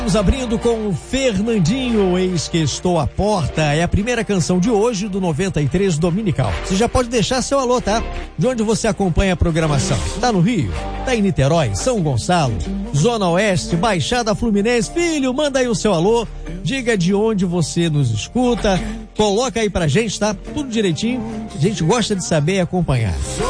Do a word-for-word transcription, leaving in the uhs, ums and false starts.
Estamos abrindo com o Fernandinho, Eis que Estou à Porta. É a primeira canção de hoje do noventa e três Dominical. Você já pode deixar seu alô, tá? De onde você acompanha a programação? Tá no Rio? Tá em Niterói? São Gonçalo? Zona Oeste? Baixada Fluminense? Filho, manda aí o seu alô. Diga de onde você nos escuta. Coloca aí pra gente, tá? Tudo direitinho. A gente gosta de saber e acompanhar.